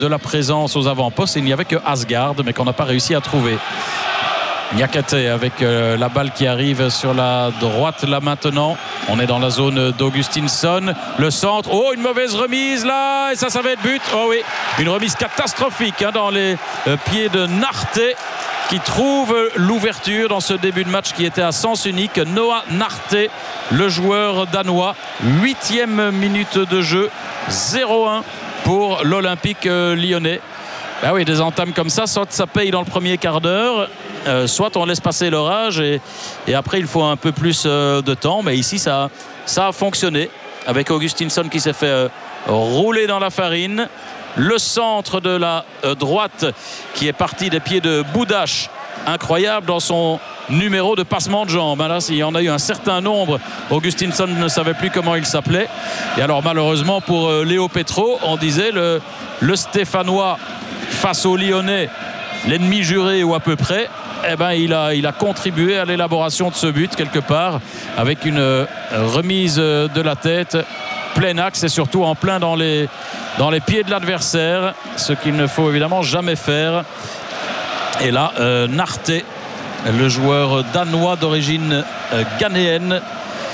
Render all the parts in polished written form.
de la présence aux avant-postes. Il n'y avait que Asgard, mais qu'on n'a pas réussi à trouver. Niakate avec la balle qui arrive sur la droite là maintenant. On est dans la zone d'Augustinsson. Le centre. Oh, une mauvaise remise là. Et ça va être but. Oh oui, une remise catastrophique dans les pieds de Narte, qui trouve l'ouverture dans ce début de match qui était à sens unique. Noah Narte, le joueur danois. 8e minute de jeu. 0-1 pour l'Olympique lyonnais. Ah oui, des entames comme ça, soit ça paye dans le premier quart d'heure, soit on laisse passer l'orage et après il faut un peu plus de temps. Mais ici ça a fonctionné avec Augustinsson qui s'est fait rouler dans la farine. Le centre de la droite qui est parti des pieds de Boudache, incroyable dans son numéro de passement de jambes. Là, il y en a eu un certain nombre. Augustinsson ne savait plus comment il s'appelait. Et alors malheureusement pour Léo Petro, on disait le Stéphanois face au Lyonnais, l'ennemi juré ou à peu près, eh ben, il a contribué à l'élaboration de ce but quelque part avec une remise de la tête plein axe et surtout en plein dans les pieds de l'adversaire, ce qu'il ne faut évidemment jamais faire. Et là Narte, le joueur danois d'origine ghanéenne,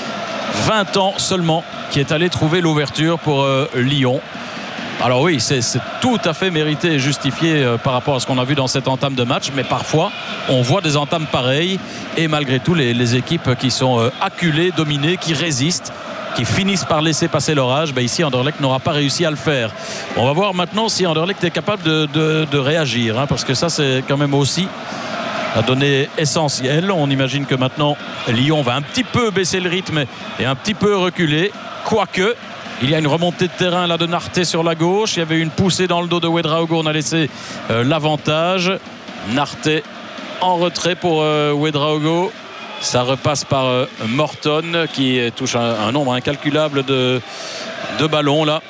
20 ans seulement, qui est allé trouver l'ouverture pour Lyon. Alors oui, c'est tout à fait mérité et justifié par rapport à ce qu'on a vu dans cette entame de match, mais parfois on voit des entames pareilles et malgré tout les équipes qui sont acculées, dominées, qui résistent, qui finissent par laisser passer l'orage. Ici Anderlecht n'aura pas réussi à le faire. On va voir maintenant si Anderlecht est capable de réagir, parce que ça c'est quand même aussi la donnée essentielle. On imagine que maintenant Lyon va un petit peu baisser le rythme et un petit peu reculer, quoique il y a une remontée de terrain là de Narte sur la gauche. Il y avait une poussée dans le dos de Ouédraogo. On a laissé l'avantage. Narte en retrait pour Ouédraogo. Ça repasse par Morton qui touche un nombre incalculable de ballons là.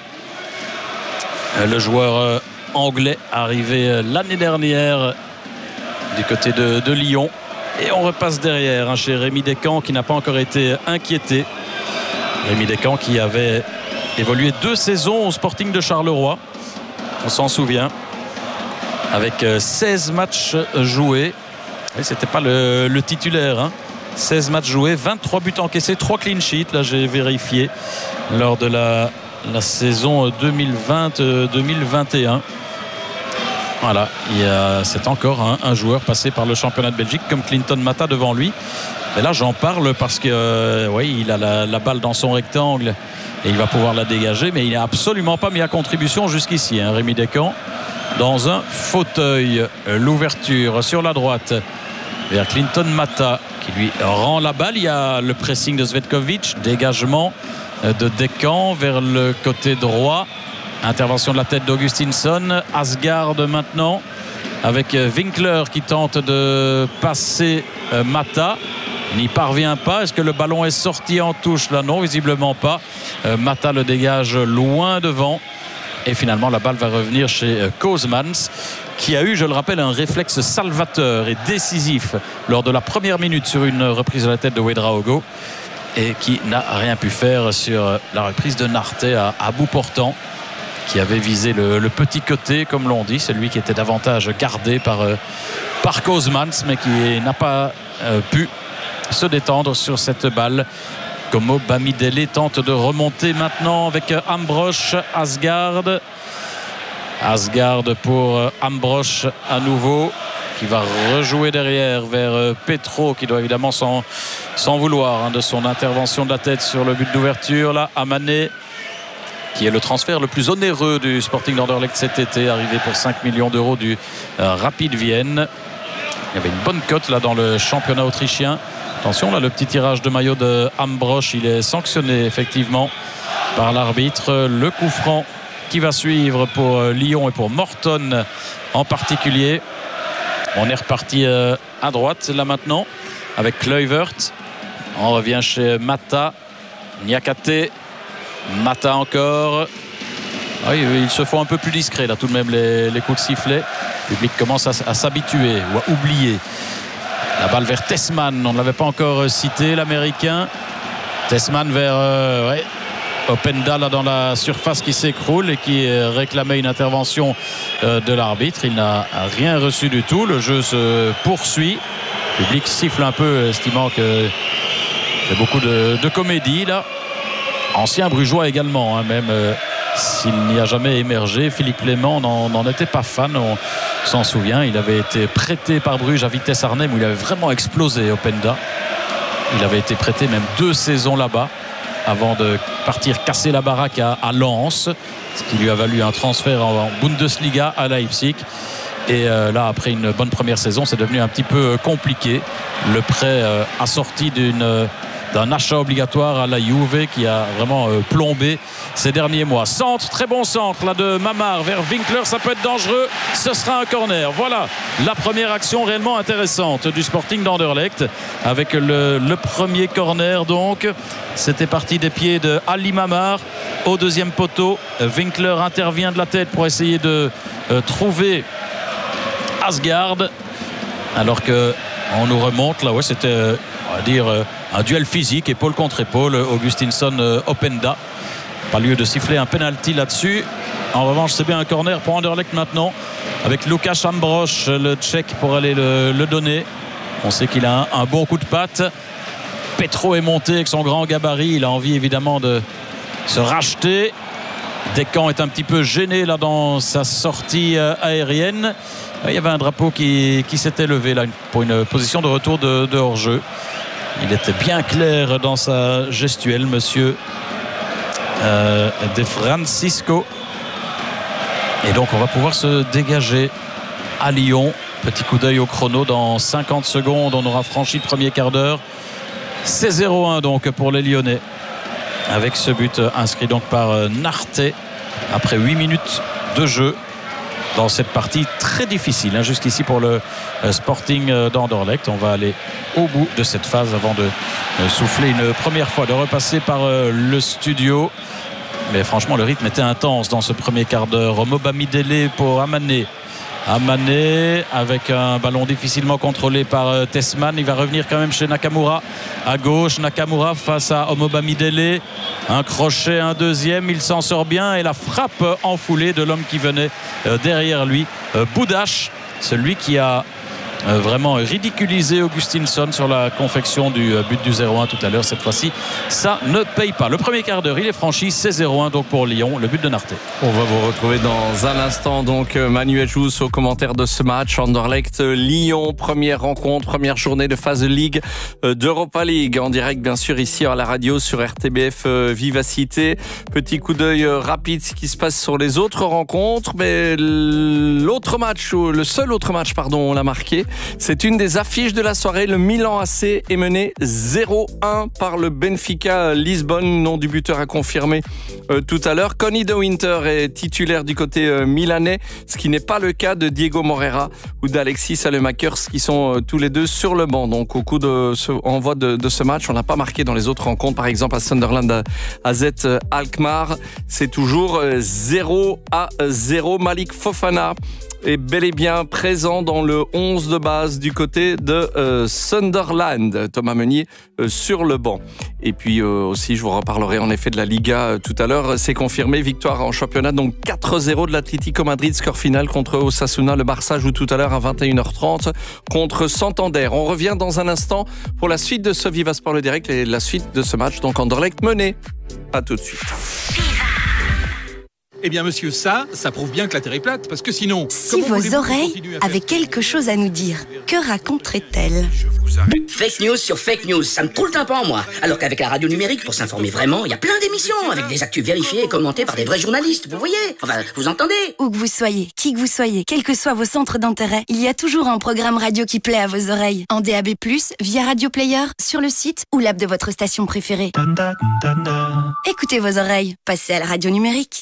Le joueur anglais arrivé l'année dernière du côté de Lyon. Et on repasse derrière chez Rémi Descamps qui n'a pas encore été inquiété. Rémi Descamps qui avait évolué 2 saisons au Sporting de Charleroi, on s'en souvient, avec 16 matchs joués. Et c'était pas le titulaire, 16 matchs joués, 23 buts encaissés, 3 clean sheets, là j'ai vérifié, lors de la saison 2020-2021. Voilà, c'est encore un joueur passé par le championnat de Belgique comme Clinton Mata devant lui. Et là j'en parle parce que il a la balle dans son rectangle et il va pouvoir la dégager, mais il n'a absolument pas mis à contribution jusqu'ici, Rémi Descamps, dans un fauteuil. L'ouverture sur la droite vers Clinton Mata qui lui rend la balle. Il y a le pressing de Zvetkovic, dégagement de Descamps vers le côté droit, intervention de la tête d'Augustinsson. Asgard maintenant avec Winkler qui tente de passer Mata. Il n'y parvient pas. Est-ce que le ballon est sorti en touche là? Non, visiblement pas. Mata le dégage loin devant. Et finalement, la balle va revenir chez Koosmans, qui a eu, je le rappelle, un réflexe salvateur et décisif lors de la première minute sur une reprise de la tête de Ouédraogo et qui n'a rien pu faire sur la reprise de Narte à bout portant, qui avait visé le petit côté, comme l'on dit, celui qui était davantage gardé par Koosmans, mais qui n'a pas pu se détendre sur cette balle. Como Bamidele tente de remonter maintenant avec Ambrosch. Asgard pour Ambrosch à nouveau, qui va rejouer derrière vers Petro, qui doit évidemment s'en vouloir de son intervention de la tête sur le but d'ouverture. Là, Amané, qui est le transfert le plus onéreux du Sporting d'Anderlecht cet été, arrivé pour 5 millions d'euros du Rapid Vienne. Il y avait une bonne cote là dans le championnat autrichien. Attention là, le petit tirage de maillot de Ambrosch, il est sanctionné effectivement par l'arbitre. Le coup franc qui va suivre pour Lyon et pour Morton en particulier. On est reparti à droite là maintenant avec Kluivert. On revient chez Mata. Niakate. Mata encore. Oui, ils se font un peu plus discrets là tout de même, les coups de sifflet. Le public commence à s'habituer ou à oublier. La balle vers Tessman, on ne l'avait pas encore cité, l'américain. Tessman vers Openda là dans la surface qui s'écroule et qui réclamait une intervention de l'arbitre. Il n'a rien reçu du tout. Le jeu se poursuit. Le public siffle un peu, estimant que c'est beaucoup de comédie là. Ancien brugeois également, hein, même s'il n'y a jamais émergé. Philippe Clément n'en était pas fan, on s'en souvient. Il avait été prêté par Bruges à Vitesse Arnhem où il avait vraiment explosé, Openda. Il avait été prêté même 2 saisons là-bas avant de partir casser la baraque à Lens, ce qui lui a valu un transfert en Bundesliga à Leipzig. Et là, après une bonne première saison, c'est devenu un petit peu compliqué. Le prêt assorti d'un achat obligatoire à la Juve qui a vraiment plombé ces derniers mois. Centre, très bon centre là de Mamard vers Winkler, ça peut être dangereux, ce sera un corner. Voilà la première action réellement intéressante du Sporting d'Anderlecht avec le premier corner. Donc c'était parti des pieds de Ali Mamard au deuxième poteau. Winkler intervient de la tête pour essayer de trouver Asgard, alors que on nous remonte là, ouais, c'était on va dire un duel physique, épaule contre épaule. Augustinsson Openda, pas lieu de siffler un penalty là-dessus. En revanche, c'est bien un corner pour Anderlecht maintenant avec Lukáš Ambrosch, le Tchèque, pour aller le donner. On sait qu'il a un bon coup de patte. Petro est monté avec son grand gabarit, il a envie évidemment de se racheter. Descamps est un petit peu gêné là dans sa sortie aérienne. Il y avait un drapeau qui s'était levé là pour une position de retour de hors-jeu. Il était bien clair dans sa gestuelle, monsieur De Francisco. Et donc on va pouvoir se dégager à Lyon. Petit coup d'œil au chrono, dans 50 secondes on aura franchi le premier quart d'heure. C'est 0-1 donc pour les Lyonnais, avec ce but inscrit donc par Narté après 8 minutes de jeu dans cette partie très difficile, hein, jusqu'ici pour le Sporting d'Anderlecht. On va aller au bout de cette phase avant de souffler une première fois, de repasser par le studio. Mais franchement, le rythme était intense dans ce premier quart d'heure. Omobamidele pour Amané. Amané avec un ballon difficilement contrôlé par Tessman. Il va revenir quand même chez Nakamura à gauche. Nakamura face à Omobamidele. Un crochet, un deuxième. Il s'en sort bien. Et la frappe en foulée de l'homme qui venait derrière lui. Boudache, celui qui a vraiment ridiculisé Augustinsson sur la confection du but du 0-1 tout à l'heure. Cette fois-ci, ça ne paye pas. Le premier quart d'heure, il est franchi. C'est 0-1 donc pour Lyon, le but de Narté. On va vous retrouver dans un instant donc Manuel Jousse au commentaire de ce match. Anderlecht Lyon, première rencontre, première journée de phase de Ligue d'Europa League, en direct bien sûr ici à la radio sur RTBF Vivacité. Petit coup d'œil rapide ce qui se passe sur les autres rencontres, mais le seul autre match on l'a marqué. C'est une des affiches de la soirée. Le Milan AC est mené 0-1 par le Benfica Lisbonne. Nom du buteur à confirmer tout à l'heure. Conny De Winter est titulaire du côté milanais, ce qui n'est pas le cas de Diego Moreira ou d'Alexis Salemakers, qui sont tous les deux sur le banc. Donc au coup de envoi de ce match, on n'a pas marqué dans les autres rencontres. Par exemple à Sunderland AZ Alkmaar, c'est toujours 0-0. Malik Fofana est bel et bien présent dans le 11 de base du côté de Sunderland. Thomas Meunier sur le banc. Et puis aussi, je vous reparlerai en effet de la Liga tout à l'heure. C'est confirmé, victoire en championnat, donc 4-0 de l'Atlético Madrid. Score final contre Osasuna. Le Barça joue tout à l'heure à 21h30 contre Santander. On revient dans un instant pour la suite de ce Viva Sport le Direct et la suite de ce match. Donc Anderlecht mené. À tout de suite. Eh bien, monsieur, ça prouve bien que la Terre est plate, parce que sinon... Si vos oreilles avaient quelque chose à nous dire, que raconteraient-elles ? Fake news sur fake news, ça me troule un peu en moi. Alors qu'avec la radio numérique, pour s'informer vraiment, il y a plein d'émissions, avec des actus vérifiées et commentées par des vrais journalistes, vous voyez ? Enfin, vous entendez ? Où que vous soyez, qui que vous soyez, quels que soient vos centres d'intérêt, il y a toujours un programme radio qui plaît à vos oreilles. En DAB+, via Radio Player, sur le site ou l'app de votre station préférée. Écoutez vos oreilles, passez à la radio numérique.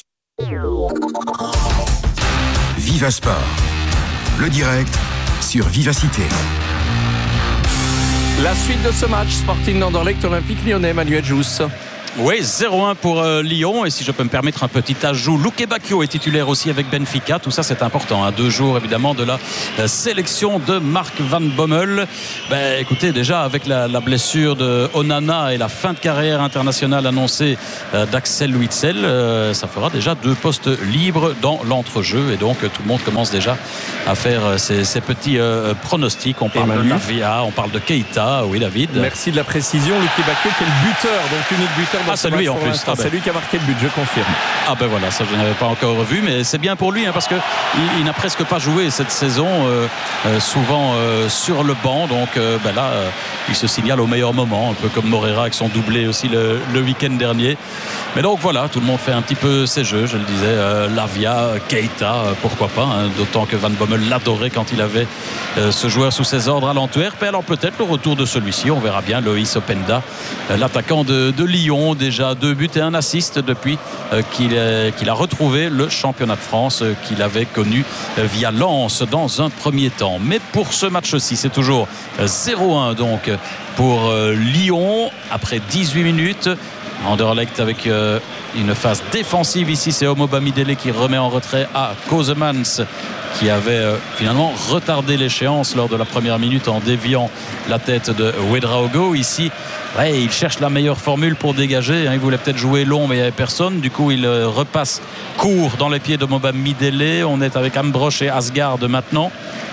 Viva Sport, le direct sur Vivacité. La suite de ce match, Sporting d'Anderlecht Olympique Lyonnais, Manuel Jousse. Oui, 0-1 pour Lyon. Et si je peux me permettre un petit ajout, Luke Bacchio est titulaire aussi avec Benfica. Tout ça, c'est important. 2 jours, évidemment, de la sélection de Mark Van Bommel. Écoutez, déjà, avec la blessure de Onana et la fin de carrière internationale annoncée d'Axel Witsel, ça fera déjà 2 postes libres dans l'entrejeu. Et donc, tout le monde commence déjà à faire ces petits pronostics. On parle de Lavia, on parle de Keita. Oui, David. Merci de la précision. Luke Bacchio, qui est le buteur, donc unique buteur. C'est lui en plus. C'est lui qui a marqué le but, je confirme. Voilà, ça je n'avais pas encore vu, mais c'est bien pour lui parce qu'il n'a presque pas joué cette saison, souvent sur le banc. Donc là, il se signale au meilleur moment, un peu comme Moreira avec son doublé aussi le week-end dernier. Mais donc voilà, tout le monde fait un petit peu ses jeux, je le disais, Lavia, Keita, pourquoi pas, d'autant que Van Bommel l'adorait quand il avait ce joueur sous ses ordres à l'Antwerp. Et alors peut-être le retour de celui-ci, on verra bien. Loïs Openda, l'attaquant de Lyon, déjà 2 buts et 1 assist depuis qu'il a retrouvé le championnat de France qu'il avait connu via Lens dans un premier temps. Mais pour ce match-ci, c'est toujours 0-1 donc pour Lyon après 18 minutes. Anderlecht avec une phase défensive ici, c'est Omo Bamidele qui remet en retrait à Kosemans, qui avait finalement retardé l'échéance lors de la première minute en déviant la tête de Ouedraogo. Ici, il cherche la meilleure formule pour dégager. Il voulait peut-être jouer long, mais il n'y avait personne. Du coup, il repasse court dans les pieds de Omo Bamidele. On est avec Ambrosch et Asgard maintenant.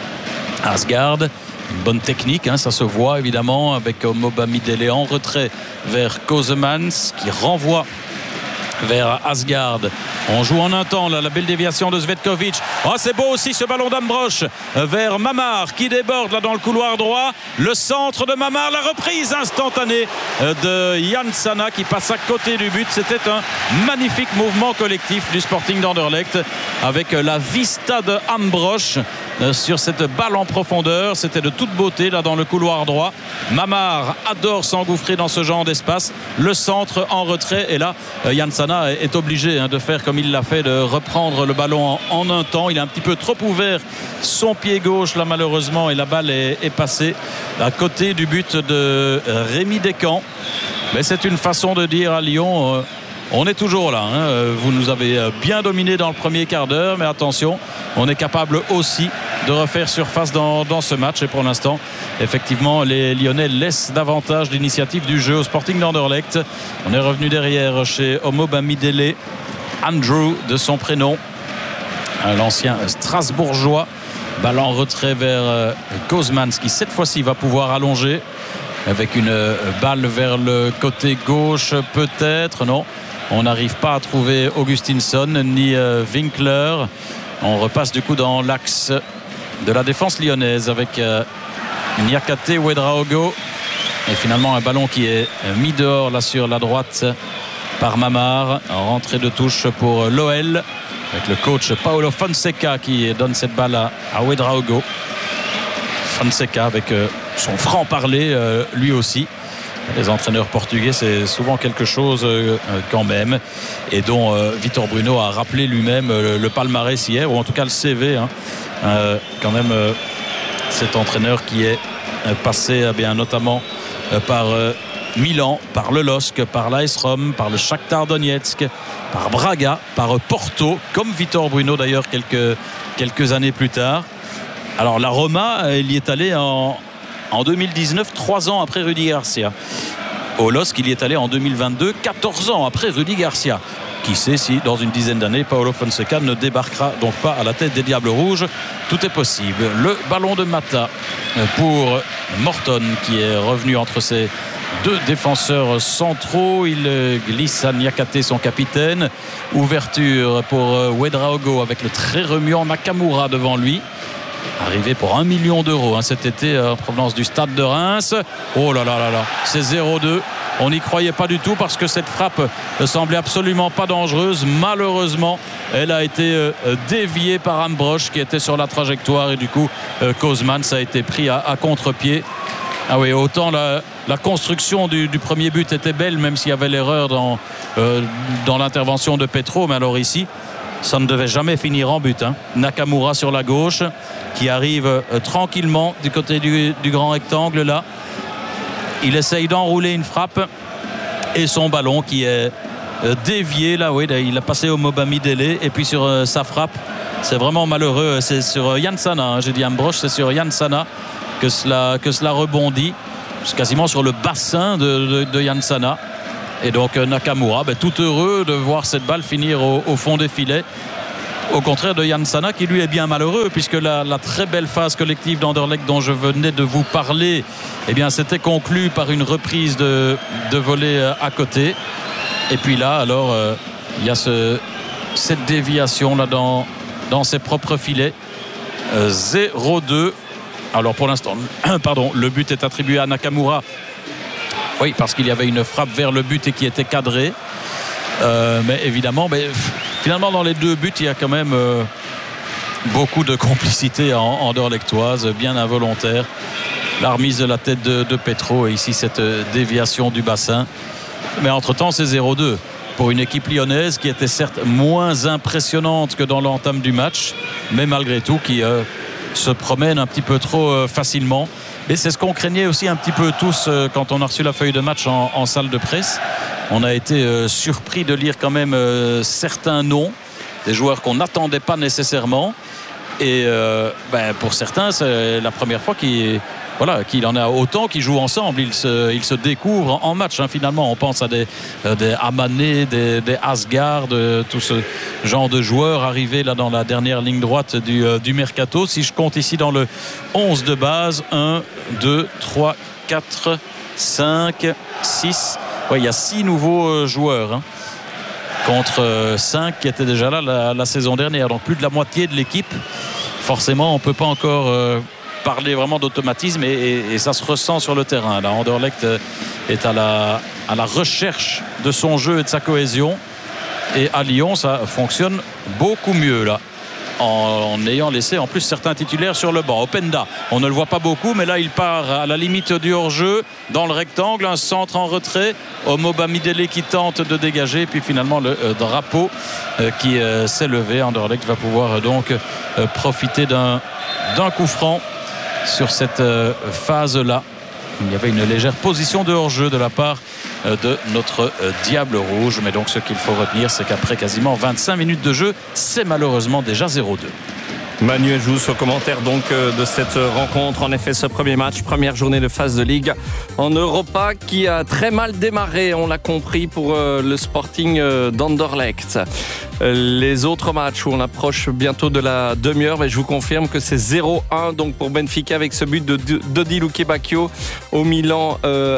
Asgard, une bonne technique, ça se voit évidemment, avec Omo Bamidele en retrait vers Kosemans qui renvoie vers Asgard. On joue en un temps, là, la belle déviation de Zvetkovic. C'est beau aussi ce ballon d'Ambrosch vers Mamar qui déborde là dans le couloir droit. Le centre de Mamar, la reprise instantanée de Yann Sana qui passe à côté du but. C'était un magnifique mouvement collectif du Sporting d'Anderlecht avec la vista de Ambrosch sur cette balle en profondeur. C'était de toute beauté là dans le couloir droit. Mamar adore s'engouffrer dans ce genre d'espace. Le centre en retrait, et là Yann Sana est obligé de faire comme il l'a fait, de reprendre le ballon en un temps. Il a un petit peu trop ouvert son pied gauche là malheureusement, et la balle est passée à côté du but de Rémi Descamps. Mais c'est une façon de dire à Lyon, on est toujours là. Vous nous avez bien dominé dans le premier quart d'heure, mais attention, on est capable aussi de refaire surface dans ce match. Et pour l'instant, effectivement, les Lyonnais laissent davantage d'initiative du jeu au Sporting d'Anderlecht. On est revenu derrière chez Omo Bamidele, Andrew de son prénom, l'ancien Strasbourgeois. Balle en retrait vers Kosemans qui cette fois-ci va pouvoir allonger avec une balle vers le côté gauche, peut-être. Non, on n'arrive pas à trouver Augustinsson ni Winkler. On repasse du coup dans l'axe de la défense lyonnaise avec Niakate Ouedraogo, et finalement un ballon qui est mis dehors là sur la droite par Mamar. Rentrée de touche pour l'OL avec le coach Paulo Fonseca qui donne cette balle à Ouedraogo. Fonseca avec son franc-parler lui aussi. Les entraîneurs portugais, c'est souvent quelque chose quand même, et dont Vitor Bruno a rappelé lui-même le palmarès hier, ou en tout cas le CV quand même, cet entraîneur qui est passé notamment par Milan, par le LOSC, par l'AS Rome, par le Shakhtar Donetsk, par Braga, par Porto, comme Vitor Bruno d'ailleurs quelques années plus tard. Alors la Roma, il y est allé en 2019, 3 ans après Rudy Garcia. Au LOSC, il y est allé en 2022, 14 ans après Rudy Garcia. Qui sait si dans une dizaine d'années Paulo Fonseca ne débarquera donc pas à la tête des Diables Rouges. Tout est possible. Le ballon de Mata pour Morton qui est revenu entre ses 2 défenseurs centraux. Il glisse à Niakate, son capitaine. Ouverture pour Ouedraogo avec le très remuant Nakamura devant lui. Arrivé pour 1 million d'euros cet été en provenance du Stade de Reims. Oh là là là là, c'est 0-2. On n'y croyait pas du tout parce que cette frappe ne semblait absolument pas dangereuse. Malheureusement, elle a été déviée par Ambrosch qui était sur la trajectoire, et du coup Kosemans a été pris à contre-pied. Ah oui, autant la construction du premier but était belle, même s'il y avait l'erreur dans l'intervention de Petro, mais alors ici ça ne devait jamais finir en but. Nakamura sur la gauche qui arrive tranquillement du côté du grand rectangle là. Il essaye d'enrouler une frappe. et son ballon qui est dévié là, oui, il a passé au Mobami Dele et puis sur sa frappe, c'est vraiment malheureux, c'est sur Yann Sana, hein, j'ai dit Ambrosch, c'est sur Yann Sana que cela rebondit, c'est quasiment sur le bassin de Yann Sana. Et donc Nakamura, tout heureux de voir cette balle finir au fond des filets. Au contraire de Yann Sana qui lui est bien malheureux, puisque la très belle phase collective d'Anderlecht dont je venais de vous parler, eh bien c'était conclu par une reprise de volée à côté. Et puis là alors il y a cette déviation là dans ses propres filets. 0-2. Alors pour l'instant, pardon, le but est attribué à Nakamura. Oui, parce qu'il y avait une frappe vers le but et qui était cadrée. Mais évidemment, finalement, dans les deux buts, il y a quand même beaucoup de complicité anderlechtoise, bien involontaire. La remise de la tête de Petro et ici cette déviation du bassin. Mais entre-temps, c'est 0-2 pour une équipe lyonnaise qui était certes moins impressionnante que dans l'entame du match, mais malgré tout qui se promène un petit peu trop facilement. Et c'est ce qu'on craignait aussi un petit peu tous quand on a reçu la feuille de match en salle de presse. On a été surpris de lire quand même certains noms, des joueurs qu'on n'attendait pas nécessairement. Et pour certains, c'est la première fois qu'il en a autant qui jouent ensemble. Ils se découvrent en match, hein, finalement. On pense à des Amané, des Asgard, tout ce genre de joueurs arrivés là dans la dernière ligne droite du mercato. Si je compte ici dans le 11 de base, 1, 2, 3, 4, 5, 6. Ouais, il y a 6 nouveaux joueurs, hein, contre 5 qui étaient déjà là la saison dernière. Donc plus de la moitié de l'équipe. Forcément, on ne peut pas encore parler vraiment d'automatisme et ça se ressent sur le terrain. Là, Anderlecht est à la recherche de son jeu et de sa cohésion. Et à Lyon, ça fonctionne beaucoup mieux là, en ayant laissé en plus certains titulaires sur le banc. Openda, on ne le voit pas beaucoup, mais là il part à la limite du hors-jeu dans le rectangle, un centre en retrait. Mobami Dele qui tente de dégager, puis finalement le drapeau qui s'est levé. Anderlecht va pouvoir donc profiter d'un coup franc sur cette phase-là. Il y avait une légère position de hors-jeu de la part de notre Diable Rouge. Mais donc ce qu'il faut retenir, c'est qu'après quasiment 25 minutes de jeu, c'est malheureusement déjà 0-2. Manuel Jousse au commentaire donc de cette rencontre. En effet, ce premier match, première journée de phase de Ligue en Europa qui a très mal démarré, on l'a compris, pour le Sporting d'Anderlecht. Les autres matchs où on approche bientôt de la demi-heure, mais je vous confirme que c'est 0-1 donc pour Benfica avec ce but de Dodi Lukebakio au Milan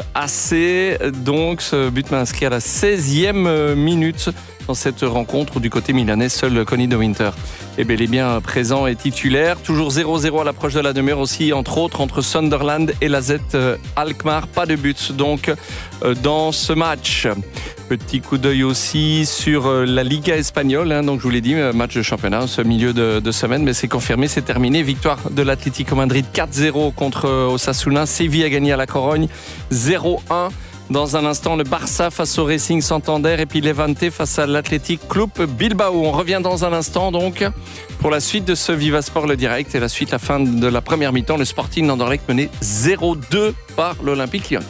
AC. Donc ce but m'a inscrit à la 16e minute dans cette rencontre où du côté milanais, seul Conny de Winter est bel et bien présent et titulaire. Toujours 0-0 à l'approche de la demi-heure aussi, entre autres, entre Sunderland et l'AZ Alkmaar. Pas de but donc dans ce match. Petit coup d'œil aussi sur la Liga espagnole, hein, donc je vous l'ai dit, match de championnat ce milieu de semaine, mais c'est confirmé, c'est terminé. Victoire de l'Atlético Madrid 4-0 contre Osasuna. Séville a gagné à la Corogne 0-1. Dans un instant, le Barça face au Racing Santander et puis Levante face à l'Athletic Club Bilbao. On revient dans un instant donc pour la suite de ce Viva Sport le direct et la suite, la fin de la première mi-temps. Le Sporting d'Anderlecht mené 0-2 par l'Olympique Lyonnais.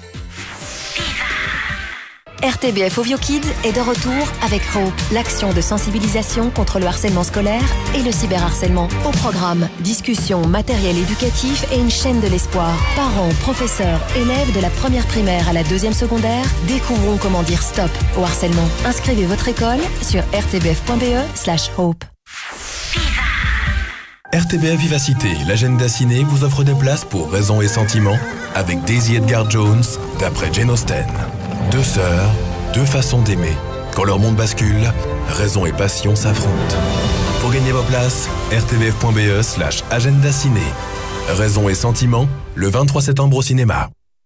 RTBF Ovio Kids est de retour avec Hope, l'action de sensibilisation contre le harcèlement scolaire et le cyberharcèlement. Au programme, discussion, matériel éducatif et une chaîne de l'espoir. Parents, professeurs, élèves de la première primaire à la deuxième secondaire découvrons comment dire stop au harcèlement. Inscrivez votre école sur rtbf.be/hope. RTBF Vivacité, l'agenda ciné vous offre des places pour Raison et Sentiment avec Daisy Edgar Jones d'après Jane Austen. 2 sœurs, 2 façons d'aimer. Quand leur monde bascule, raison et passion s'affrontent. Pour gagner vos places, rtbf.be/agenda ciné. Raison et Sentiment, le 23 septembre au cinéma.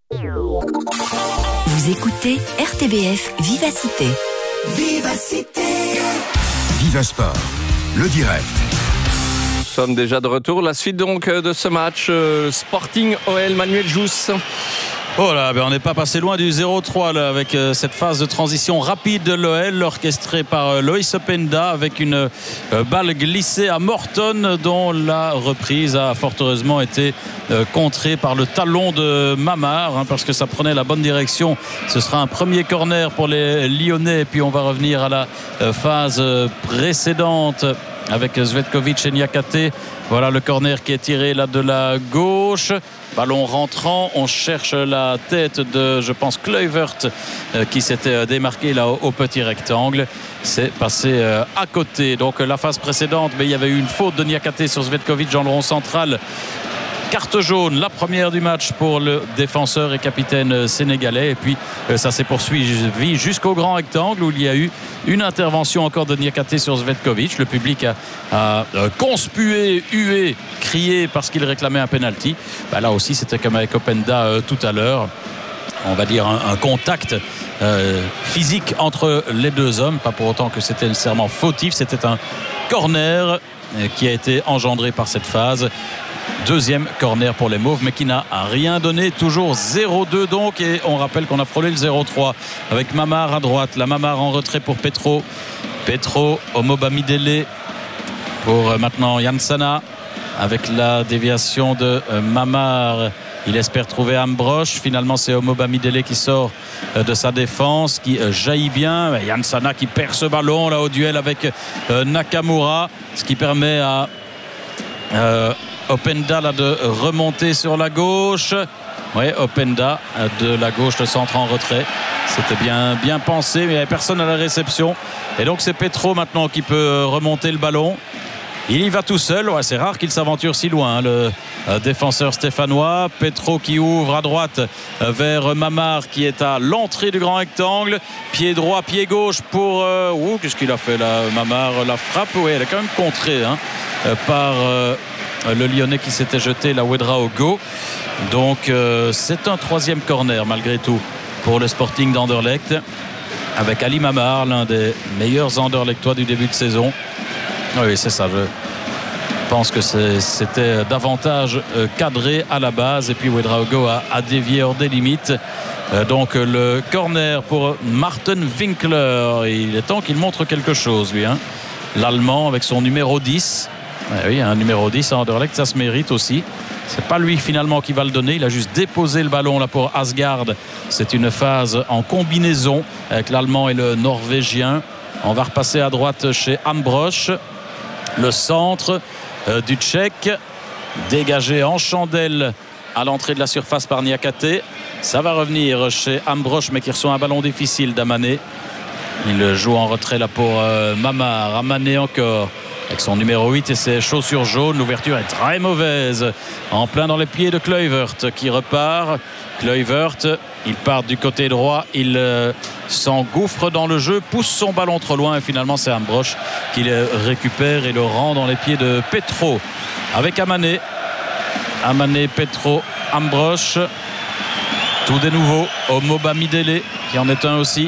Vous écoutez RTBF Vivacité. Vivacité. Viva Sport, le direct. Nous sommes déjà de retour. La suite donc de ce match Sporting OL. Manuel Jousse Oh là, on n'est pas passé loin du 0-3 là, avec cette phase de transition rapide de l'OL orchestrée par Loïs Openda avec une balle glissée à Morton dont la reprise a fort heureusement été contrée par le talon de Mamard parce que ça prenait la bonne direction. Ce sera un premier corner pour les Lyonnais et puis on va revenir à la phase précédente avec Zvetkovic et Niakate. Voilà le corner qui est tiré là de la gauche. Ballon rentrant, on cherche la tête de, je pense, Kluivert qui s'était démarqué là au petit rectangle. C'est passé à côté. Donc la phase précédente, mais il y avait eu une faute de Niakate sur Zvetkovic dans le rond central. Carte jaune, la première du match pour le défenseur et capitaine sénégalais. Et puis ça s'est poursuivi jusqu'au grand rectangle où il y a eu une intervention encore de Niakate sur Zvetkovic. Le public a conspué, hué, crié parce qu'il réclamait un penalty. Là aussi c'était comme avec Openda tout à l'heure. On va dire un contact physique entre les deux hommes. Pas pour autant que c'était nécessairement fautif. C'était un corner qui a été engendré par cette phase. Deuxième corner pour les Mauves, mais qui n'a rien donné. Toujours 0-2 donc. Et on rappelle qu'on a frôlé le 0-3 avec Mamard à droite. La Mamard en retrait pour Petro. Petro, Omobamidele pour maintenant Yansana. Avec la déviation de Mamard, il espère trouver Ambrosch. Finalement, c'est Omobamidele qui sort de sa défense, qui jaillit bien. Yansana qui perd ce ballon là au duel avec Nakamura. Ce qui permet à Openda là, de remonter sur la gauche. Oui, Openda de la gauche, le centre en retrait. C'était bien pensé, mais il n'y avait personne à la réception. Et donc c'est Petro maintenant qui peut remonter le ballon. Il y va tout seul. Ouais, c'est rare qu'il s'aventure si loin, le défenseur stéphanois. Petro qui ouvre à droite vers Mamard qui est à l'entrée du grand rectangle. Pied droit, pied gauche pour... qu'est-ce qu'il a fait là, Mamard? La frappe, oui, elle est quand même contrée par... le Lyonnais qui s'était jeté la Ouedraogo au go. Donc c'est un troisième corner malgré tout pour le Sporting d'Anderlecht avec Ali Mamard, l'un des meilleurs Anderlechtois du début de saison. Oui, c'est ça. Je pense que c'était davantage cadré à la base et puis Ouedraogo a dévié hors des limites. Donc le corner pour Martin Winkler. Il est temps qu'il montre quelque chose lui, l'Allemand avec son numéro 10. Oui, un numéro 10 à Anderlecht, ça se mérite aussi. C'est pas lui finalement qui va le donner. Il a juste déposé le ballon là pour Asgard. C'est une phase en combinaison avec l'Allemand et le Norvégien. On va repasser à droite chez Ambrosch. Le centre du Tchèque dégagé en chandelle à l'entrée de la surface par Niakate. Ça va revenir chez Ambrosch mais qui reçoit un ballon difficile d'Amané. Il joue en retrait là pour Mamard. Amané encore avec son numéro 8 et ses chaussures jaunes. L'ouverture est très mauvaise, en plein dans les pieds de Kluivert qui repart. Kluivert, il part du côté droit, il s'engouffre dans le jeu, pousse son ballon trop loin et finalement c'est Ambrosch qui le récupère et le rend dans les pieds de Petro avec Amané. Amané, Petro, Ambrosch, tout des nouveaux. Omobamidele qui en est un aussi,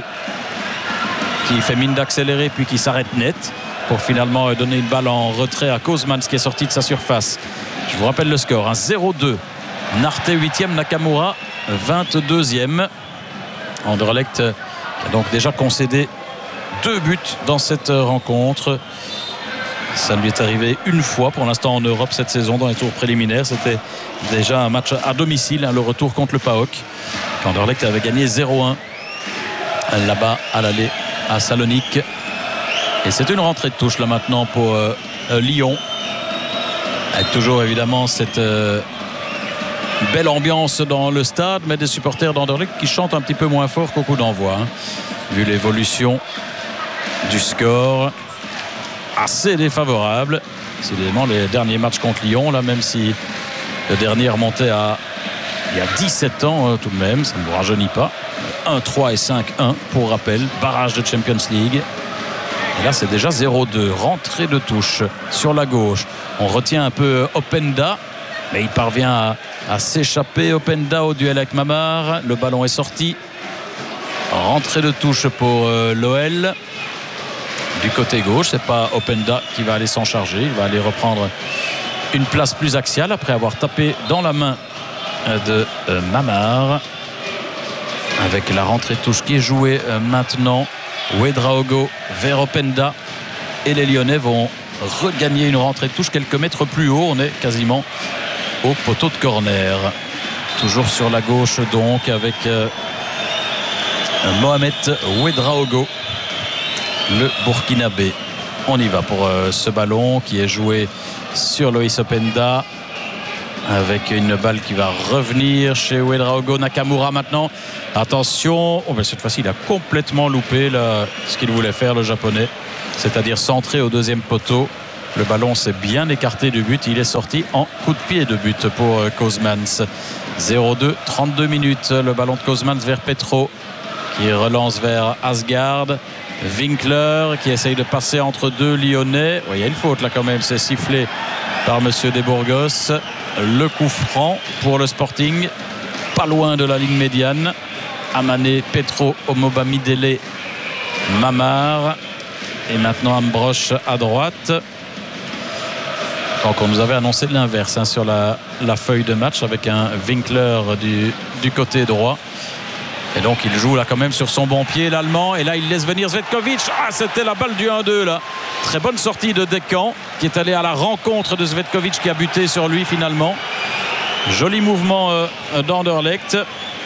qui fait mine d'accélérer puis qui s'arrête net pour finalement donner une balle en retrait à Kozmans qui est sorti de sa surface. Je vous rappelle le score, 0-2. Narte 8e, Nakamura 22e. Anderlecht a donc déjà concédé 2 buts dans cette rencontre. Ça lui est arrivé une fois pour l'instant en Europe cette saison dans les tours préliminaires. C'était déjà un match à domicile, le retour contre le PAOK. Anderlecht avait gagné 0-1 là-bas à l'aller à Salonique. Et c'est une rentrée de touche là maintenant pour Lyon. Avec toujours évidemment cette belle ambiance dans le stade, mais des supporters d'Anderlecht qui chantent un petit peu moins fort qu'au coup d'envoi. Vu l'évolution du score assez défavorable. C'est évidemment les derniers matchs contre Lyon, là, même si le dernier remontait à il y a 17 ans tout de même, ça ne vous rajeunit pas. 1-3 et 5-1 pour rappel, barrage de Champions League. Et là c'est déjà 0-2, rentrée de touche sur la gauche. On retient un peu Openda, mais il parvient à s'échapper. Openda au duel avec Mamard, le ballon est sorti. Rentrée de touche pour l'OL. Du côté gauche, c'est pas Openda qui va aller s'en charger, il va aller reprendre une place plus axiale après avoir tapé dans la main de Mamard. avec la rentrée de touche qui est jouée maintenant. Ouédraogo vers Openda et les Lyonnais vont regagner une rentrée de touche quelques mètres plus haut. On est quasiment au poteau de corner. Toujours sur la gauche donc avec Mohamed Ouédraogo, le Burkinabé. On y va pour ce ballon qui est joué sur Loïs Openda avec une balle qui va revenir chez Ouédraogo. Nakamura maintenant. Attention, cette fois-ci il a complètement loupé ce qu'il voulait faire le japonais, c'est-à-dire centrer au deuxième poteau. Le ballon s'est bien écarté du but. Il est sorti en coup de pied de but pour Koosmans. 0-2, 32 minutes. Le ballon de Koosmans vers Petro qui relance vers Asgard. Winkler qui essaye de passer entre deux Lyonnais. Il y a une faute là quand même. C'est sifflé par monsieur Desbourgos. Le coup franc pour le Sporting. Pas loin de la ligne médiane. Amané, Petro, Omobamidele, Mamar. Et maintenant Ambrosch à droite. Donc on nous avait annoncé l'inverse sur la feuille de match avec un Winkler du côté droit. Et donc il joue là quand même sur son bon pied l'Allemand. Et là il laisse venir Zvetkovic. C'était la balle du 1-2 là. Très bonne sortie de Descamps qui est allé à la rencontre de Zvetkovic qui a buté sur lui finalement. Joli mouvement d'Anderlecht.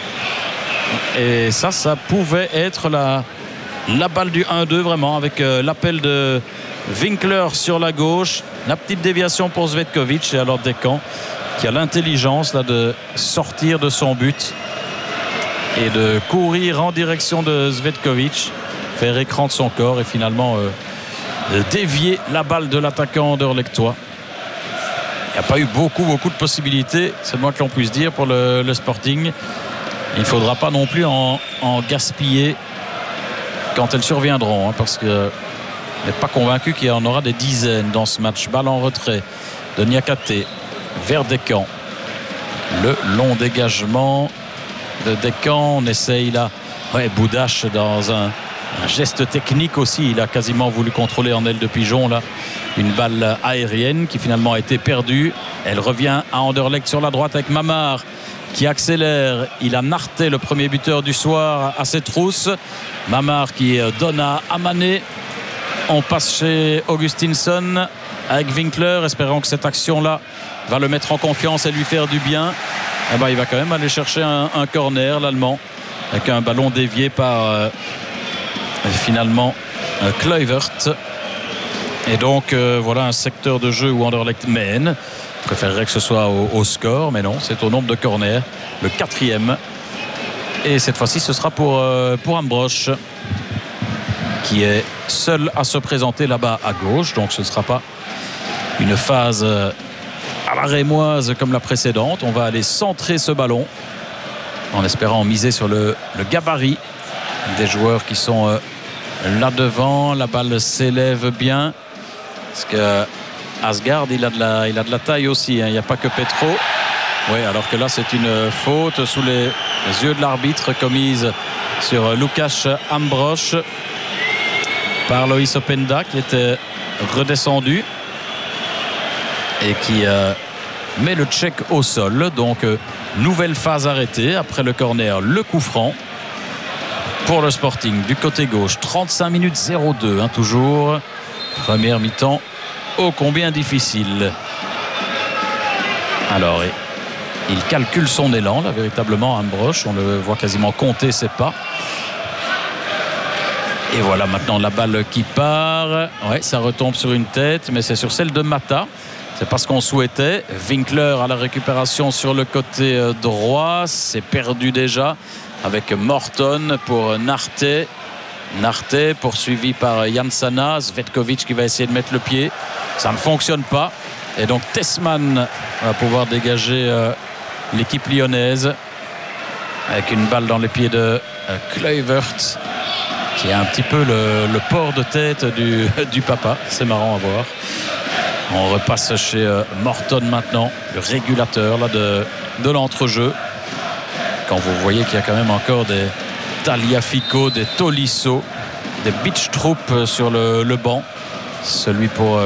Et ça pouvait être la balle du 1-2 vraiment avec l'appel de Winkler sur la gauche. La petite déviation pour Zvetkovic et alors Descamps qui a l'intelligence là de sortir de son but et de courir en direction de Zvetkovic, faire écran de son corps et finalement dévier la balle de l'attaquant anderlechtois. Il n'y a pas eu beaucoup de possibilités, c'est le moins que l'on puisse dire pour le Sporting. Il ne faudra pas non plus en gaspiller quand elles surviendront parce que je n'est pas convaincu qu'il y en aura des dizaines dans ce match. Balle en retrait de Niakate vers Descamps. Le long dégagement de Descamps. On essaye là. Boudache dans un geste technique aussi. Il a quasiment voulu contrôler en aile de pigeon là une balle aérienne qui finalement a été perdue. Elle revient à Anderlecht sur la droite avec Mamar qui accélère. Il a narté le premier buteur du soir à ses trousses. Mamar qui donne à Amané. On passe chez Augustinsson avec Winkler, espérant que cette action-là va le mettre en confiance et lui faire du bien. Il va quand même aller chercher un corner, l'Allemand, avec un ballon dévié par finalement Kluivert. Et donc voilà un secteur de jeu où Anderlecht mène. Je préférerais que ce soit au score, mais non, c'est au nombre de corners, le 4e. Et cette fois-ci, ce sera pour Ambrosch, qui est seul à se présenter là-bas à gauche. Donc ce ne sera pas une phase à la rémoise comme la précédente. On va aller centrer ce ballon en espérant miser sur le gabarit des joueurs qui sont là devant. La balle s'élève bien parce que Asgard il a de la taille aussi. Il n'y a pas que Petro. Alors que là c'est une faute sous les yeux de l'arbitre commise sur Lukáš Ambrosch par Loïs Openda qui était redescendu et qui met le check au sol. Donc nouvelle phase arrêtée après le corner, le coup franc pour le Sporting du côté gauche. 35 minutes 0-2 toujours. Première mi-temps ô combien difficile. Alors il calcule son élan là véritablement Ambrosch. On le voit quasiment compter ses pas. Et voilà maintenant la balle qui part. Ça retombe sur une tête, mais c'est sur celle de Mata. C'est pas ce qu'on souhaitait. Winkler à la récupération sur le côté droit. C'est perdu déjà avec Morton pour Narte. Narte poursuivi par Jansana. Zvetkovic qui va essayer de mettre le pied. Ça ne fonctionne pas. Et donc Tessman va pouvoir dégager l'équipe lyonnaise avec une balle dans les pieds de Kluivert, qui a un petit peu le port de tête du papa. C'est marrant à voir. On repasse chez Morton maintenant, le régulateur là, de l'entrejeu. Quand vous voyez qu'il y a quand même encore des Taliafico, des Tolisso, des Beach Troop sur le banc. Celui pour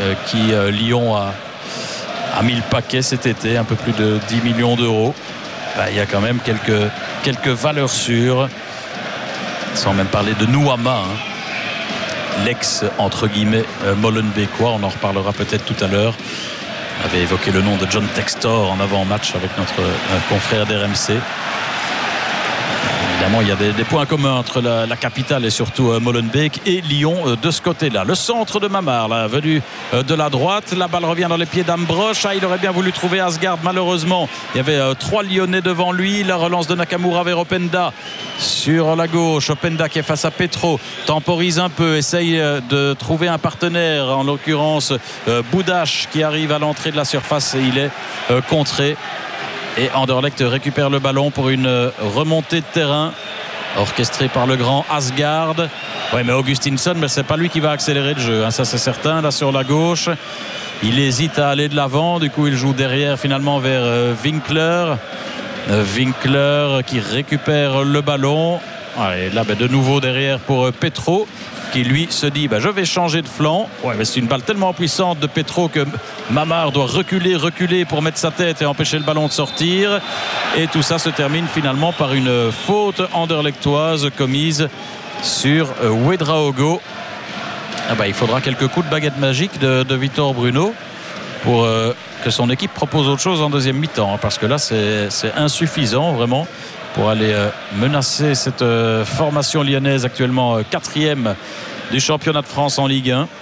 qui Lyon a mis le paquet cet été, un peu plus de 10 millions d'euros. il y a quand même quelques valeurs sûres, sans même parler de Nouama, l'ex entre guillemets Molenbeekois, on en reparlera peut-être tout à l'heure. On avait évoqué le nom de John Textor en avant-match avec notre confrère d'RMC. Évidemment, il y a des points communs entre la capitale et surtout Molenbeek et Lyon de ce côté-là. Le centre de Mamard, là, venu de la droite. La balle revient dans les pieds d'Ambrosch. Il aurait bien voulu trouver Asgard. Malheureusement, il y avait 3 Lyonnais devant lui. La relance de Nakamura vers Openda sur la gauche. Openda qui est face à Petro. Temporise un peu. Essaye de trouver un partenaire. En l'occurrence, Boudache qui arrive à l'entrée de la surface et il est contré. Et Anderlecht récupère le ballon pour une remontée de terrain orchestrée par le grand Asgard. Oui, mais Augustinsson, c'est pas lui qui va accélérer le jeu, ça c'est certain. Là sur la gauche, il hésite à aller de l'avant. Du coup, il joue derrière finalement vers Winkler. Winkler qui récupère le ballon. Et là, de nouveau derrière pour Petro, qui lui se dit je vais changer de flanc. Ouais, mais c'est une balle tellement puissante de Petro que Mamard doit reculer pour mettre sa tête et empêcher le ballon de sortir. Et tout ça se termine finalement par une faute anderlechtoise commise sur Ouedraogo. Il faudra quelques coups de baguette magique de Victor Bruno pour que son équipe propose autre chose en deuxième mi-temps, parce que là c'est insuffisant vraiment pour aller menacer cette formation lyonnaise actuellement 4e du championnat de France en Ligue 1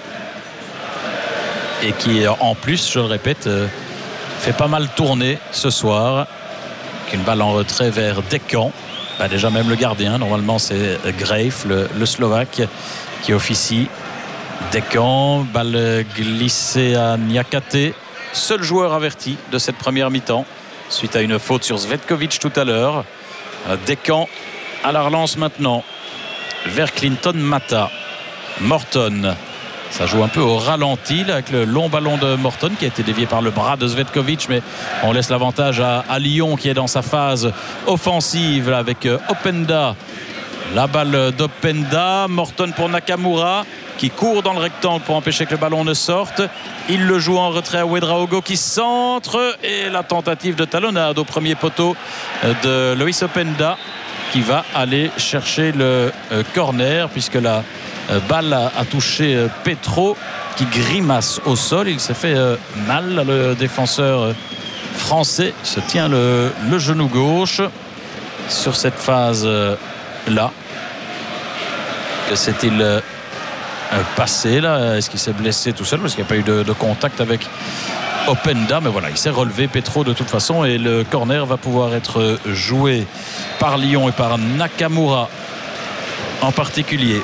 et qui en plus, je le répète, fait pas mal tourner ce soir, avec une balle en retrait vers Decan. Déjà même le gardien, normalement c'est Greif, le Slovaque, qui officie. Decan, balle glissée à Niakate, seul joueur averti de cette première mi-temps suite à une faute sur Zvetkovic tout à l'heure. Decan à la relance maintenant vers Clinton Mata. Morton, ça joue un peu au ralenti là, avec le long ballon de Morton qui a été dévié par le bras de Zvetkovic, mais on laisse l'avantage à Lyon qui est dans sa phase offensive là, avec Openda. La balle d'Openda, Morton pour Nakamura qui court dans le rectangle pour empêcher que le ballon ne sorte. Il le joue en retrait à Ouedraogo qui centre, et la tentative de talonnade au premier poteau de Loïs Openda qui va aller chercher le corner, puisque la balle a touché Petro qui grimace au sol. Il s'est fait mal, le défenseur français se tient le genou gauche sur cette phase là. Que s'est-il passé là? Est-ce qu'il s'est blessé tout seul parce qu'il n'y a pas eu de contact avec Openda? Mais voilà, il s'est relevé Petro de toute façon, et le corner va pouvoir être joué par Lyon et par Nakamura en particulier.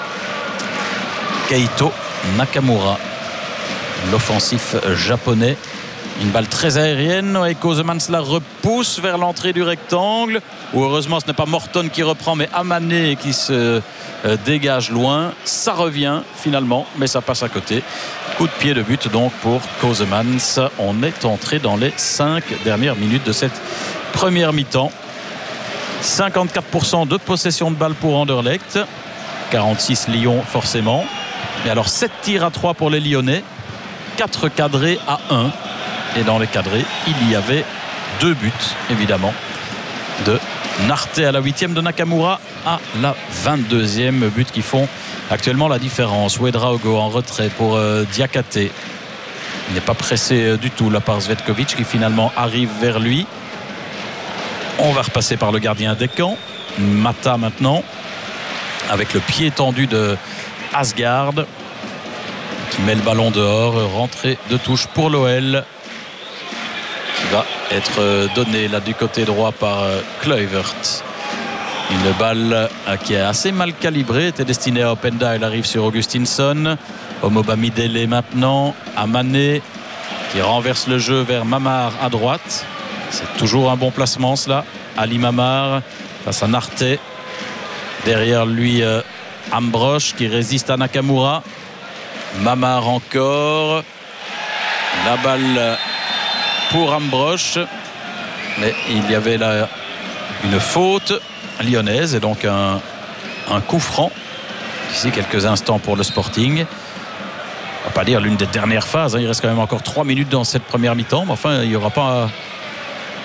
Keito Nakamura, l'offensif japonais. Une balle très aérienne et Kosemans la repousse vers l'entrée du rectangle, où heureusement ce n'est pas Morton qui reprend mais Amané qui se dégage loin. Ça revient finalement, mais ça passe à côté. Coup de pied de but donc pour Kosemans. On est entré dans les 5 dernières minutes de cette première mi-temps. 54% de possession de balle pour Anderlecht, 46 Lyon forcément. Et alors 7 tirs à 3 pour les Lyonnais, 4 cadrés à 1. Et dans les cadrés, il y avait 2 buts, évidemment, de Narté à la 8e, de Nakamura à la 22e. But qui font actuellement la différence. Ouedraogo en retrait pour Diakate. Il n'est pas pressé du tout là par Zvetkovic qui finalement arrive vers lui. On va repasser par le gardien Decan. Mata maintenant, avec le pied tendu de Asgard, qui met le ballon dehors. Rentrée de touche pour l'OL, qui va être donné là du côté droit par Kluivert. Une balle qui est assez mal calibrée, était destinée à Openda. Elle arrive sur Augustinsson. Omobamidele maintenant, Amané qui renverse le jeu vers Mamard à droite. C'est toujours un bon placement cela. Ali Mamard face à Narté. Derrière lui Ambrosch qui résiste à Nakamura. Mamard encore. La balle pour Ambrosch, mais il y avait là une faute lyonnaise et donc un coup franc ici quelques instants pour le Sporting. On va pas dire l'une des dernières phases, il reste quand même encore 3 minutes dans cette première mi-temps, mais enfin il n'y aura pas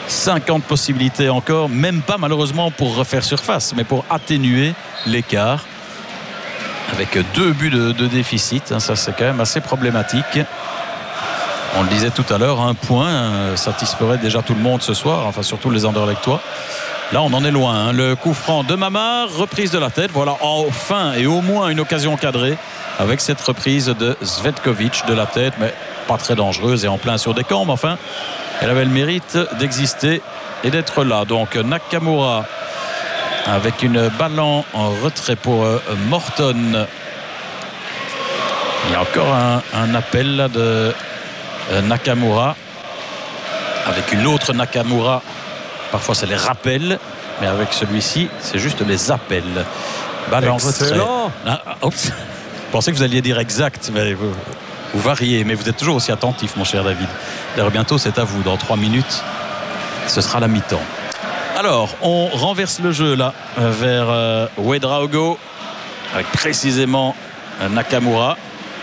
50 possibilités encore, même pas malheureusement pour refaire surface, mais pour atténuer l'écart. Avec 2 buts de déficit, ça c'est quand même assez problématique. On le disait tout à l'heure, un point satisferait déjà tout le monde ce soir, enfin surtout les Anderlechtois. Là on en est loin. Le coup franc de Mamar, reprise de la tête. Voilà enfin et au moins une occasion cadrée avec cette reprise de Cvetkovic de la tête, mais pas très dangereuse et en plein sur des camps. Mais enfin, elle avait le mérite d'exister et d'être là. Donc Nakamura avec une balle en retrait pour Morton. Il y a encore un appel là de Nakamura avec une autre Nakamura. Parfois c'est les rappels, mais avec celui-ci c'est juste les appels. Balle en retrait. Je pensais que vous alliez dire exact, mais vous variez, mais vous êtes toujours aussi attentif, mon cher David. D'ailleurs bientôt c'est à vous, dans 3 minutes ce sera la mi-temps. Alors on renverse le jeu là vers Ouedraogo avec précisément Nakamura.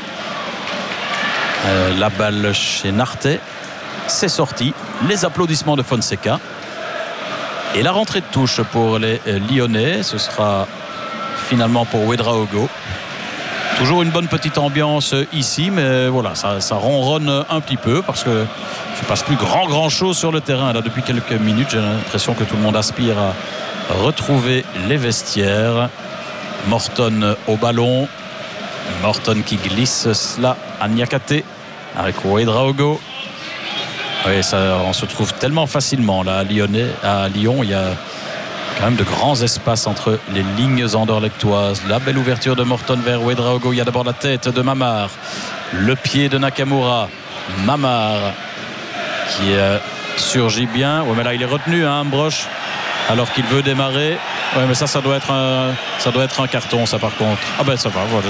La balle chez Nartet, c'est sorti. Les applaudissements de Fonseca et la rentrée de touche pour les Lyonnais. Ce sera finalement pour Ouedraogo. Toujours une bonne petite ambiance ici, mais voilà, ça ronronne un petit peu parce que il ne passe plus grand chose sur le terrain là depuis quelques minutes. J'ai l'impression que tout le monde aspire à retrouver les vestiaires. Morton au ballon. Morton qui glisse cela à Niakate avec Ouedraogo. Oui, on se trouve tellement facilement là à Lyon. Il y a quand même de grands espaces entre les lignes anderlechtoises. La belle ouverture de Morton vers Ouedraogo. Il y a d'abord la tête de Mamar, le pied de Nakamura. Mamar qui surgit bien. Ouais, mais là il est retenu à Ambrosch alors qu'il veut démarrer. Ouais, mais ça doit être un carton, ça par contre. Ah ben ça va, voilà,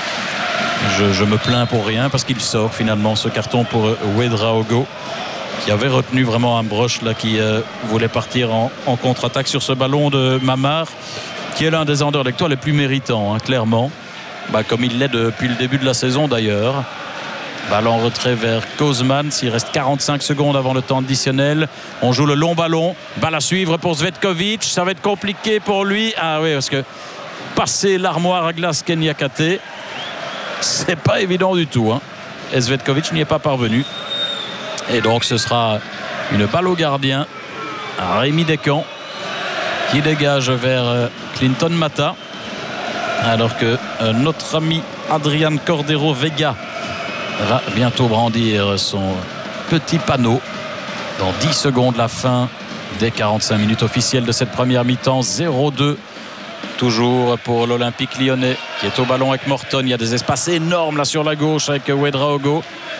je me plains pour rien parce qu'il sort finalement ce carton pour Ouedraogo qui avait retenu vraiment Ambrosch là, qui voulait partir en contre-attaque sur ce ballon de Mamar qui est l'un des Anderlechtois les plus méritants, clairement, comme il l'est depuis le début de la saison d'ailleurs. Balle en retrait vers Kozman. S'il reste 45 secondes avant le temps additionnel, on joue le long ballon. Balle à suivre pour Cvetkovic. Ça va être compliqué pour lui. Ah oui, parce que passer l'armoire à glace Niakate, c'est pas évident du tout. Et Cvetkovic n'y est pas parvenu. Et donc ce sera une balle au gardien, à Rémi Descamps, qui dégage vers Clinton Mata. Alors que notre ami Adrian Cordero Vega va bientôt brandir son petit panneau dans 10 secondes la fin des 45 minutes officielles de cette première mi-temps. 0-2 toujours pour l'Olympique lyonnais qui est au ballon avec Morton. Il y a des espaces énormes là sur la gauche avec Ouedraogo.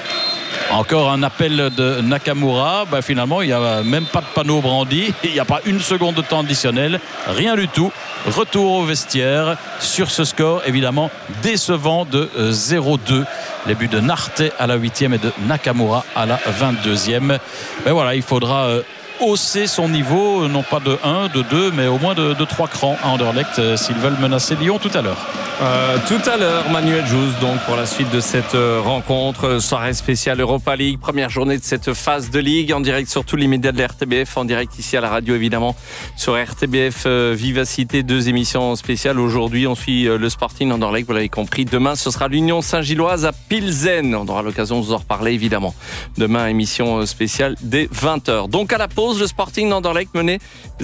Encore un appel de Nakamura. Finalement il n'y a même pas de panneau brandi, il n'y a pas une seconde de temps additionnel, rien du tout. Retour au vestiaire sur ce score évidemment décevant de 0-2. Les buts de Nartet à la 8e et de Nakamura à la 22e. Mais voilà, il faudra hausser son niveau, non pas de 1, de 2, mais au moins de 3 crans à Anderlecht s'ils veulent menacer Lyon tout à l'heure. Tout à l'heure, Manuel Jousse, donc pour la suite de cette rencontre, soirée spéciale Europa League, première journée de cette phase de Ligue, en direct sur tous les médias de la RTBF, en direct ici à la radio évidemment, sur RTBF Vivacité, 2 émissions spéciales. Aujourd'hui, on suit le Sporting Anderlecht, vous l'avez compris. Demain, ce sera l'Union Saint-Gilloise à Pilsen. On aura l'occasion de vous en reparler évidemment. Demain, émission spéciale dès 20h. Donc à la pause, le Sporting Anderlecht mené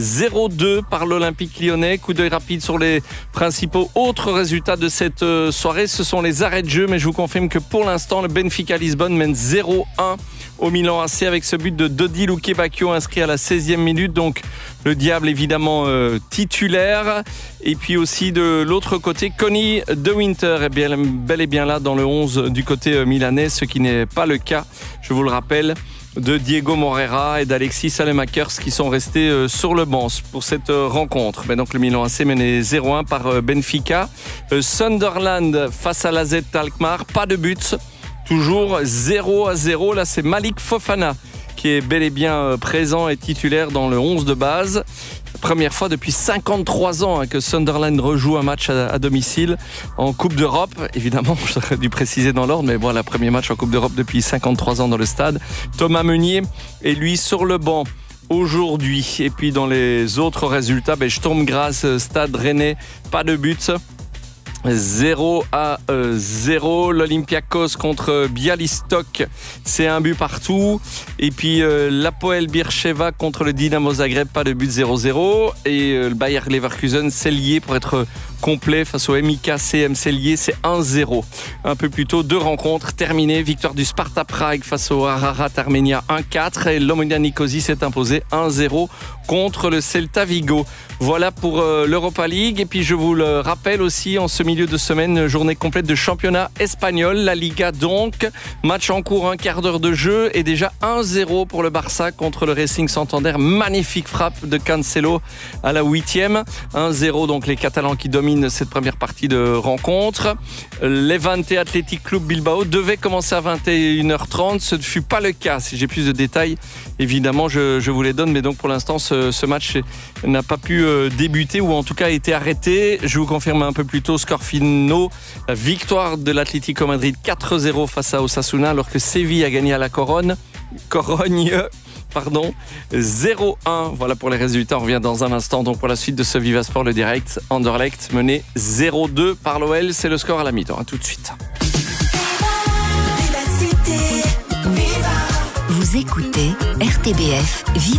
0-2 par l'Olympique lyonnais. Coup d'œil rapide sur les principaux autres résultats de cette soirée, ce sont les arrêts de jeu, mais je vous confirme que pour l'instant le Benfica Lisbonne mène 0-1 au Milan AC avec ce but de Dodi Luque-Bacchio inscrit à la 16e minute. Donc le Diable évidemment titulaire. Et puis aussi de l'autre côté, Connie De Winter est bel et bien là dans le 11 du côté milanais, ce qui n'est pas le cas, je vous le rappelle, de Diego Moreira et d'Alexis Salemakers qui sont restés sur le banc pour cette rencontre. Mais donc le Milan AC mené 0-1 par Benfica. Sunderland face à l'AZ Alkmaar, pas de but, toujours 0-0. Là c'est Malik Fofana qui est bel et bien présent et titulaire dans le 11 de base. Première fois depuis 53 ans que Sunderland rejoue un match à domicile en Coupe d'Europe. Évidemment, j'aurais dû préciser dans l'ordre, mais voilà, premier match en Coupe d'Europe depuis 53 ans dans le stade. Thomas Meunier est lui sur le banc. aujourd'hui. Et puis dans les autres résultats, Sturm Graz, Stade Rennais, pas de but. 0-0. L'Olympiakos contre Białystok, c'est un but partout. Et puis l'Apoel Beersheva contre le Dynamo Zagreb, pas de but, 0-0. Et le Bayer Leverkusen s'est lié pour être complet face au MIK CM Cellier, c'est 1-0. Un peu plus tôt, 2 rencontres terminées. Victoire du Sparta Prague face au Ararat Armenia 1-4 et l'Omonia Nicosie s'est imposé 1-0 contre le Celta Vigo. Voilà pour l'Europa League. Et puis je vous le rappelle aussi, en ce milieu de semaine, journée complète de championnat espagnol, la Liga donc. Match en cours, un quart d'heure de jeu et déjà 1-0 pour le Barça contre le Racing Santander. Magnifique frappe de Cancelo à la 8e. 1-0 donc les Catalans qui dominent cette première partie de rencontre. Levante Athletic Club Bilbao devait commencer à 21h30. Ce ne fut pas le cas. Si j'ai plus de détails, évidemment, je vous les donne. Mais donc pour l'instant, ce match n'a pas pu débuter ou en tout cas a été arrêté. Je vous confirme un peu plus tôt score finaux. La victoire de l'Atlético Madrid 4-0 face à Osasuna alors que Séville a gagné à la Corogne. 0-1. Voilà pour les résultats. On revient dans un instant donc pour la suite de ce Viva Sport, le direct. Anderlecht mené 0-2 par l'OL. C'est le score à la mi-temps. À tout de suite. Vous écoutez RTBF Viva